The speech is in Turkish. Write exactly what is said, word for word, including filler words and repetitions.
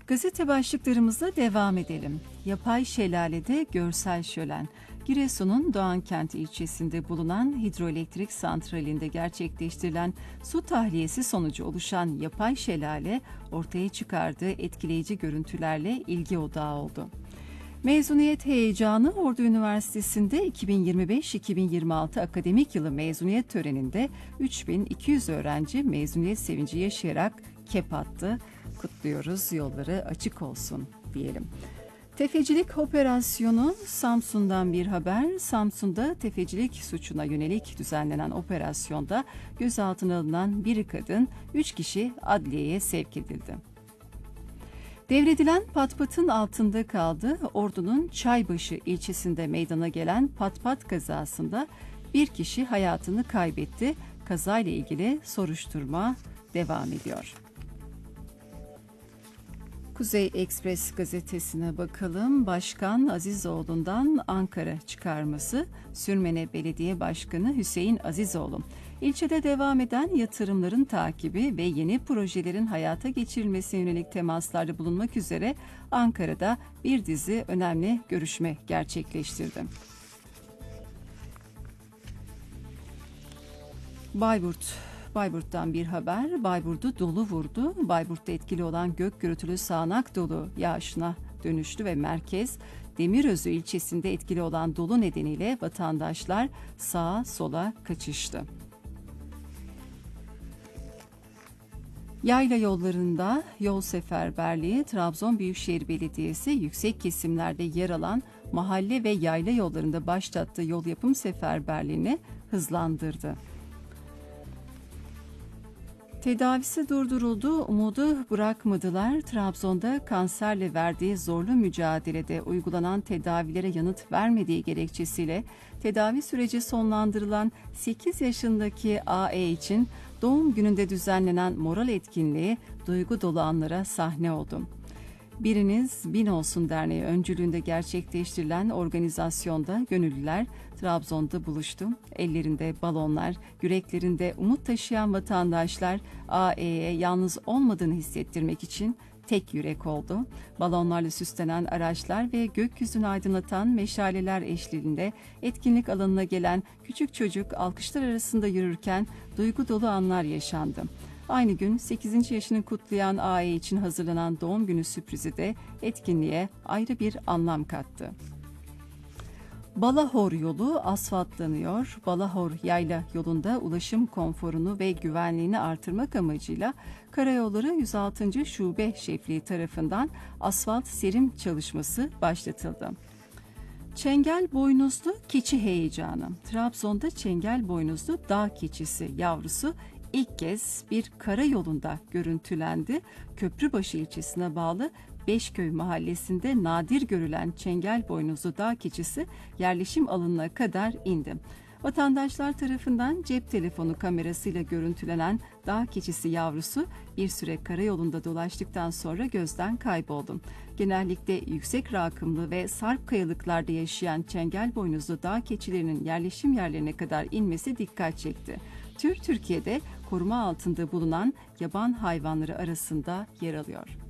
Gazete başlıklarımızla devam edelim. Yapay şelalede görsel şölen. Giresun'un Doğankent ilçesinde bulunan hidroelektrik santralinde gerçekleştirilen su tahliyesi sonucu oluşan yapay şelale ortaya çıkardığı etkileyici görüntülerle ilgi odağı oldu. Mezuniyet heyecanı Ordu Üniversitesi'nde iki bin yirmi beş iki bin yirmi altı akademik yılı mezuniyet töreninde üç bin iki yüz öğrenci mezuniyet sevinci yaşayarak kep attı. Kutluyoruz, yolları açık olsun diyelim. Tefecilik operasyonu Samsun'dan bir haber. Samsun'da tefecilik suçuna yönelik düzenlenen operasyonda gözaltına alınan bir kadın, üç kişi adliyeye sevk edildi. Devredilen Patpat'ın altında kaldı. Ordu'nun Çaybaşı ilçesinde meydana gelen Patpat kazasında bir kişi hayatını kaybetti. Kazayla ilgili soruşturma devam ediyor. Kuzey Ekspres gazetesine bakalım. Başkan Azizoğlu'ndan Ankara çıkarması. Sürmene Belediye Başkanı Hüseyin Azizoğlu. İlçede devam eden yatırımların takibi ve yeni projelerin hayata geçirilmesine yönelik temaslarda bulunmak üzere Ankara'da bir dizi önemli görüşme gerçekleştirdi. Bayburt Bayburt'tan bir haber. Bayburt'u dolu vurdu. Bayburt'ta etkili olan gök gürültülü sağanak dolu yağışına dönüştü ve merkez Demirözü ilçesinde etkili olan dolu nedeniyle vatandaşlar sağa sola kaçıştı. Yayla yollarında yol seferberliği Trabzon Büyükşehir Belediyesi yüksek kesimlerde yer alan mahalle ve yayla yollarında başlattığı yol yapım seferberliğini hızlandırdı. Tedavisi durduruldu, umudu bırakmadılar. Trabzon'da kanserle verdiği zorlu mücadelede uygulanan tedavilere yanıt vermediği gerekçesiyle tedavi süreci sonlandırılan sekiz yaşındaki A E için doğum gününde düzenlenen moral etkinliği duygu dolu anlara sahne oldu. Biriniz Bin Olsun Derneği öncülüğünde gerçekleştirilen organizasyonda gönüllüler Trabzon'da buluştu. Ellerinde balonlar, yüreklerinde umut taşıyan vatandaşlar A E'ye yalnız olmadığını hissettirmek için tek yürek oldu. Balonlarla süslenen araçlar ve gökyüzünü aydınlatan meşaleler eşliğinde etkinlik alanına gelen küçük çocuk alkışlar arasında yürürken duygu dolu anlar yaşandı. Aynı gün sekizinci yaşını kutlayan A E için hazırlanan doğum günü sürprizi de etkinliğe ayrı bir anlam kattı. Balahor yolu asfaltlanıyor. Balahor yayla yolunda ulaşım konforunu ve güvenliğini artırmak amacıyla Karayolları yüz altıncı Şube Şefliği tarafından asfalt serim çalışması başlatıldı. Çengel boynuzlu keçi heyecanı. Trabzon'da çengel boynuzlu dağ keçisi yavrusu İlk kez bir karayolunda görüntülendi. Köprübaşı ilçesine bağlı Beşköy mahallesinde nadir görülen çengel boynuzlu dağ keçisi yerleşim alanına kadar indi. Vatandaşlar tarafından cep telefonu kamerasıyla görüntülenen dağ keçisi yavrusu bir süre karayolunda dolaştıktan sonra gözden kayboldu. Genellikle yüksek rakımlı ve sarp kayalıklarda yaşayan çengel boynuzlu dağ keçilerinin yerleşim yerlerine kadar inmesi dikkat çekti. Tür Türkiye'de koruma altında bulunan yaban hayvanları arasında yer alıyor.